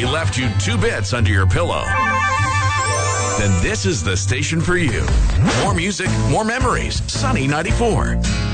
we left you 2 bits under your pillow, then this is the station for you. More music, more memories. Sunny 94.